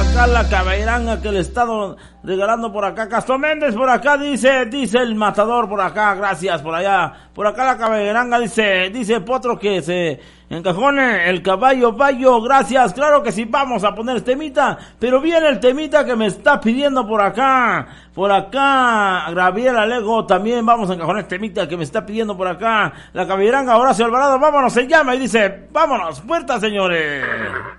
acá la caballeranga que le he estado regalando por acá. Castro Méndez por acá dice el matador por acá, gracias por allá. Por acá la caballeranga dice Potro que se encajone el caballo Bayo, gracias. Claro que sí, vamos a poner temita, pero viene el temita que me está pidiendo por acá. Por acá, Gabriela Lego, también vamos a encajonar este temita que me está pidiendo por acá. La caballeranga Horacio Alvarado, vámonos, se llama y dice, vámonos, puerta señores.